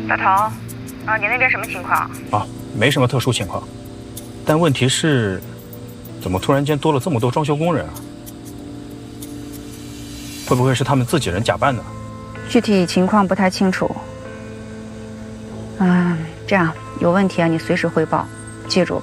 大头，啊，你那边什么情况？ 啊，没什么特殊情况，但问题是，怎么突然间多了这么多装修工人啊？会不会是他们自己人假扮的？ 具体情况不太清楚。这样有问题啊，你随时汇报，记住，